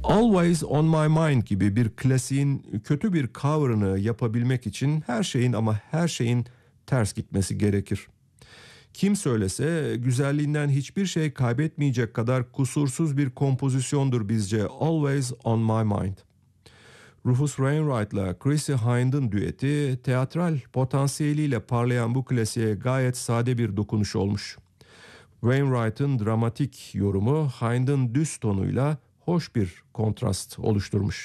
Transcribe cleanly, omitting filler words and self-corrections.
Always on My Mind gibi bir klasiğin kötü bir cover'ını yapabilmek için her şeyin ama her şeyin ters gitmesi gerekir. Kim söylese güzelliğinden hiçbir şey kaybetmeyecek kadar kusursuz bir kompozisyondur bizce Always on My Mind. Rufus Wainwright'la Chrissie Hynde'ın düeti teatral potansiyeliyle parlayan bu klasiğe gayet sade bir dokunuş olmuş. Wainwright'ın dramatik yorumu Hynde'ın düz tonuyla hoş bir kontrast oluşturmuş.